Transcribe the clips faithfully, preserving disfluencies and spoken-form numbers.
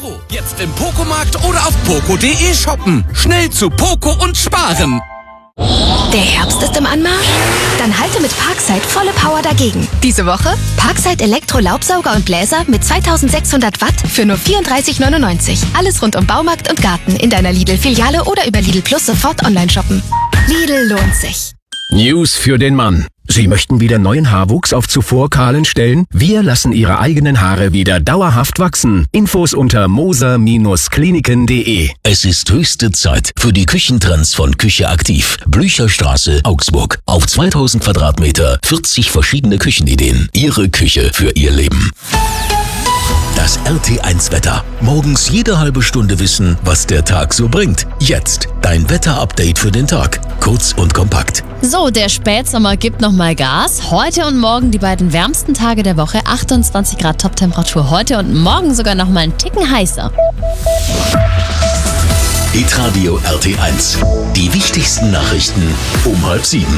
Euro. Jetzt im Pocomarkt oder auf poco punkt de shoppen. Schnell zu Poco und sparen. Der Herbst ist im Anmarsch? Dann halte mit Parkside volle Power dagegen. Diese Woche Parkside Elektro-Laubsauger und Bläser mit zweitausendsechshundert Watt für nur vierunddreißig neunundneunzig. Alles rund um Baumarkt und Garten in deiner Lidl-Filiale oder über Lidl Plus sofort online shoppen. Lidl lohnt sich. News für den Mann. Sie möchten wieder neuen Haarwuchs auf zuvor kahlen Stellen? Wir lassen Ihre eigenen Haare wieder dauerhaft wachsen. Infos unter moser Kliniken punkt de. Es ist höchste Zeit für die Küchentrends von Küche Aktiv. Blücherstraße, Augsburg. Auf zweitausend Quadratmeter, vierzig verschiedene Küchenideen. Ihre Küche für Ihr Leben. Das R T eins Wetter. Morgens jede halbe Stunde wissen, was der Tag so bringt. Jetzt dein Wetter-Update für den Tag. Kurz und kompakt. So, der Spätsommer gibt nochmal Gas. Heute und morgen die beiden wärmsten Tage der Woche. achtundzwanzig Grad Toptemperatur heute und morgen sogar nochmal einen Ticken heißer. Hitradio R T eins. Die wichtigsten Nachrichten um halb sieben.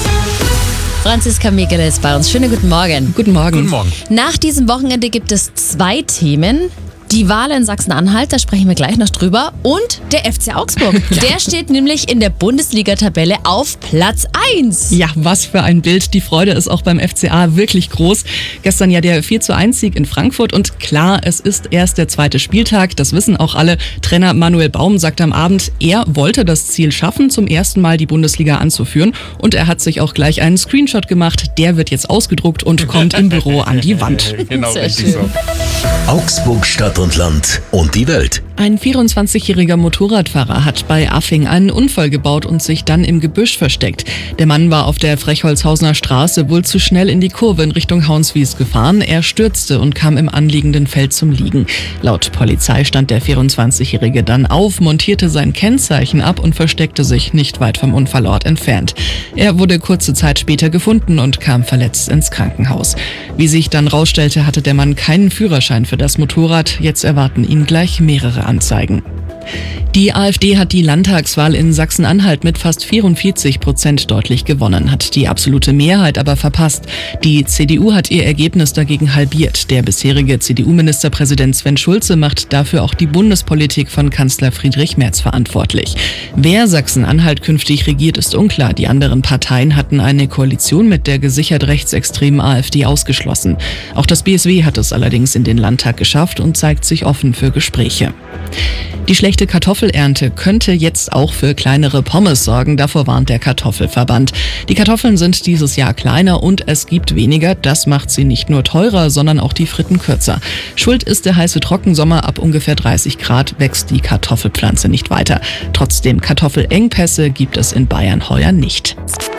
Franziska Michele ist bei uns. Schönen guten Morgen. Guten Morgen. Guten Morgen. Nach diesem Wochenende gibt es zwei Themen. Die Wahl in Sachsen-Anhalt, da sprechen wir gleich noch drüber. Und der F C Augsburg. Der steht nämlich in der Bundesliga-Tabelle auf Platz eins. Ja, was für ein Bild. Die Freude ist auch beim F C A wirklich groß. Gestern ja der vier zu eins Sieg in Frankfurt. Und klar, es ist erst der zweite Spieltag. Das wissen auch alle. Trainer Manuel Baum sagt am Abend, er wollte das Ziel schaffen, zum ersten Mal die Bundesliga anzuführen. Und er hat sich auch gleich einen Screenshot gemacht. Der wird jetzt ausgedruckt und kommt im Büro an die Wand. Genau, Sehr richtig schön. so. Augsburg, Stadt und Land und die Welt. Ein vierundzwanzigjähriger Motorradfahrer hat bei Affing einen Unfall gebaut und sich dann im Gebüsch versteckt. Der Mann war auf der Frechholzhausener Straße wohl zu schnell in die Kurve in Richtung Haunswies gefahren. Er stürzte und kam im anliegenden Feld zum Liegen. Laut Polizei stand der vierundzwanzigjährige dann auf, montierte sein Kennzeichen ab und versteckte sich nicht weit vom Unfallort entfernt. Er wurde kurze Zeit später gefunden und kam verletzt ins Krankenhaus. Wie sich dann rausstellte, hatte der Mann keinen Führerschein für das Motorrad. Jetzt erwarten ihn gleich mehrere Anzeigen. Die AfD hat die Landtagswahl in Sachsen-Anhalt mit fast vierundvierzig Prozent deutlich gewonnen, hat die absolute Mehrheit aber verpasst. Die C D U hat ihr Ergebnis dagegen halbiert. Der bisherige C D U-Ministerpräsident Sven Schulze macht dafür auch die Bundespolitik von Kanzler Friedrich Merz verantwortlich. Wer Sachsen-Anhalt künftig regiert, ist unklar. Die anderen Parteien hatten eine Koalition mit der gesichert rechtsextremen AfD ausgeschlossen. Auch das B S W hat es allerdings in den Landtag geschafft und zeigt sich offen für Gespräche. Die schlechte Kartoffelernte könnte jetzt auch für kleinere Pommes sorgen, davor warnt der Kartoffelverband. Die Kartoffeln sind dieses Jahr kleiner und es gibt weniger. Das macht sie nicht nur teurer, sondern auch die Fritten kürzer. Schuld ist der heiße Trockensommer. Ab ungefähr dreißig Grad wächst die Kartoffelpflanze nicht weiter. Trotzdem Kartoffelengpässe gibt es in Bayern heuer nicht.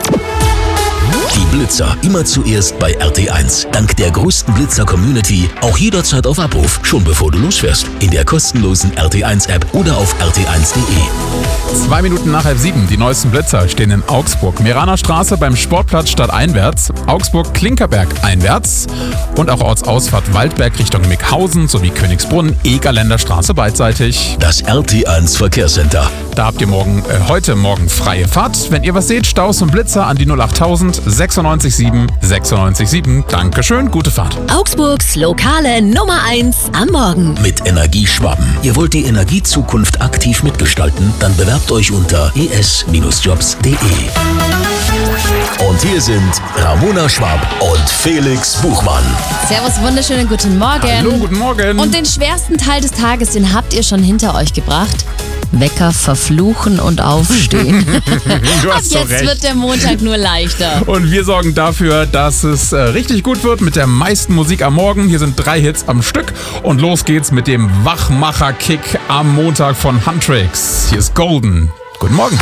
Die Blitzer immer zuerst bei R T eins. Dank der größten Blitzer-Community auch jederzeit auf Abruf, schon bevor du losfährst. In der kostenlosen R T eins App oder auf r t eins punkt de. Zwei Minuten nach halb sieben. Die neuesten Blitzer stehen in Augsburg. Meraner Straße beim Sportplatz stadteinwärts. Augsburg-Klinkerberg einwärts. Und auch Ortsausfahrt Waldberg Richtung Mickhausen sowie Königsbrunn, Egerländer Straße beidseitig. Das R T eins Verkehrscenter. Da habt ihr morgen, äh, heute Morgen freie Fahrt. Wenn ihr was seht, Staus und Blitzer an die null achttausend sechsundneunzig sieben sechsundneunzig sieben. Dankeschön, gute Fahrt. Augsburgs lokale Nummer eins am Morgen. Mit Energieschwaben. Ihr wollt die Energiezukunft aktiv mitgestalten? Dann bewerbt euch unter e s jobs punkt de. Und hier sind Ramona Schwab und Felix Buchmann. Servus, wunderschönen guten Morgen. Hallo, guten Morgen. Und den schwersten Teil des Tages, den habt ihr schon hinter euch gebracht. Wecker verfluchen und aufstehen. Du Ab hast so jetzt recht. wird der Montag nur leichter. Und wir sorgen dafür, dass es äh, richtig gut wird mit der meisten Musik am Morgen. Hier sind drei Hits am Stück. Und los geht's mit dem Wachmacher-Kick am Montag von Huntrix. Hier ist Golden. Guten Morgen.